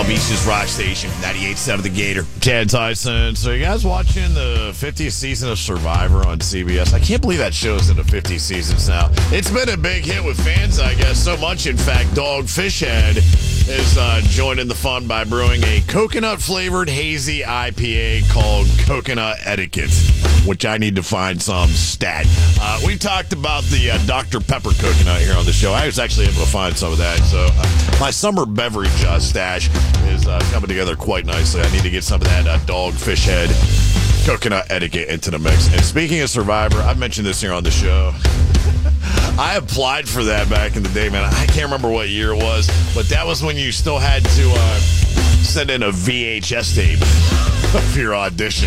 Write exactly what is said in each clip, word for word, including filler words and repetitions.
Palm Beach's rock station, ninety-eight point seven The Gator. Ted Tyson. So you guys watching the fiftieth season of Survivor on C B S? I can't believe that show's into fifty seasons now. It's been a big hit with fans, I guess. So much, in fact, Dog Fishhead is uh, joining the fun by brewing a coconut-flavored hazy I P A called Coconut Etiquette, which I need to find some stat. Uh, we talked about the uh, Doctor Pepper coconut here on the show. I was actually able to find some of that. So uh, my summer beverage uh, stash is uh, coming together quite nicely. I need to get some of that uh, Dog Fishhead Coconut Etiquette into the mix. And speaking of Survivor, I've mentioned this here on the show. I applied for that back in the day, man. I can't remember what year it was, but that was when you still had to uh, send in a V H S tape of your audition.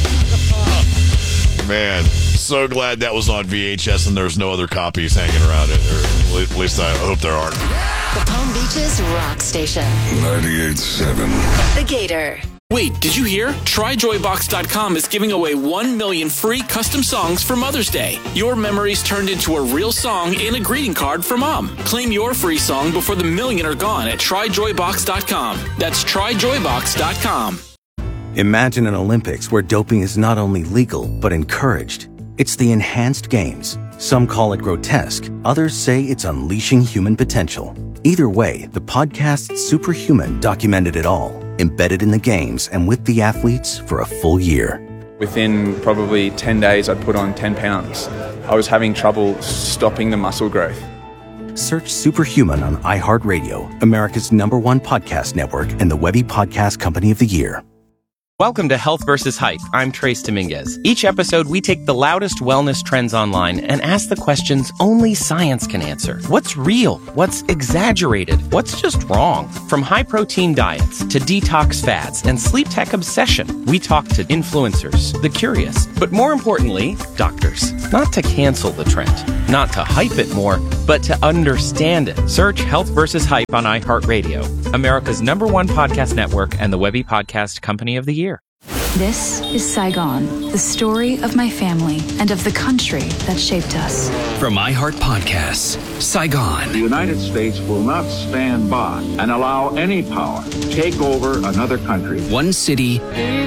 Man, so glad that was on V H S and there's no other copies hanging around it. Or at least I hope there aren't. The Palm Beaches Rock Station. ninety-eight point seven The Gator. Wait, did you hear? Try Joy Box dot com is giving away one million free custom songs for Mother's Day. Your memories turned into a real song and a greeting card for Mom. Claim your free song before the million are gone at Try Joy Box dot com. That's Try Joy Box dot com. Imagine an Olympics where doping is not only legal, but encouraged. It's the Enhanced Games. Some call it grotesque. Others say it's unleashing human potential. Either way, the podcast Superhuman documented it all, embedded in the games and with the athletes for a full year. Within probably ten days, I'd put on ten pounds. I was having trouble stopping the muscle growth. Search Superhuman on iHeartRadio, America's number one podcast network and the Webby Podcast Company of the Year. Welcome to Health versus Hype. I'm Trace Dominguez. Each episode, we take the loudest wellness trends online and ask the questions only science can answer. What's real? What's exaggerated? What's just wrong? From high-protein diets to detox fads and sleep tech obsession, we talk to influencers, the curious, but more importantly, doctors. Not to cancel the trend, not to hype it more, but to understand it. Search Health versus Hype on iHeartRadio, America's number one podcast network and the Webby Podcast Company of the Year. This is Saigon, the story of my family and of the country that shaped us. From iHeart Podcasts, Saigon. The United States will not stand by and allow any power to take over another country. One city,